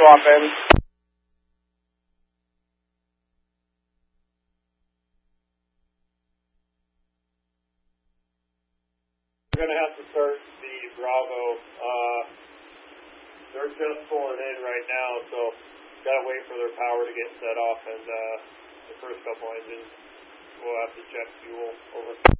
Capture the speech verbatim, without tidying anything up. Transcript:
swap in. We're going to have to start the Bravo. Uh, they're just pulling in right now, so got to wait for their power to get set off, and uh, the first couple engines, we'll have to check fuel. Over.